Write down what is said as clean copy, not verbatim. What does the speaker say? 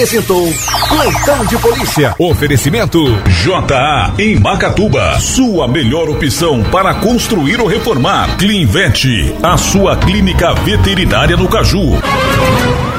Apresentou Plantão de Polícia. Oferecimento JA em Macatuba. Sua melhor opção para construir ou reformar. Clinvet, a sua clínica veterinária no Caju.